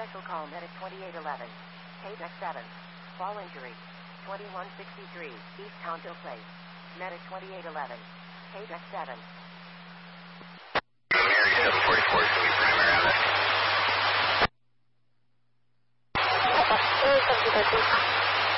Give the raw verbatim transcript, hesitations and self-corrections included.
Medical call Medic twenty-eight eleven. Case X seven. Fall injury. twenty-one sixty-three East Tonto Place. Medic twenty-eight eleven. Case X seven. seven forty-four, can we primary on this?